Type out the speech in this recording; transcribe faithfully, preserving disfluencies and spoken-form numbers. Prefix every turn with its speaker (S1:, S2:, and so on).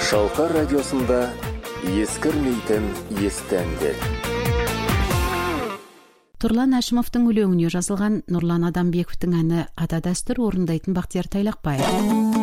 S1: Шалқар радиосында ескірмейтін есті әндер.
S2: Тұрлан Әшімовтың өлеңіне жазылған Нұрлан Адамбековтың әні ата дәстүр орындайтын Бақтияр Тайлақбаев.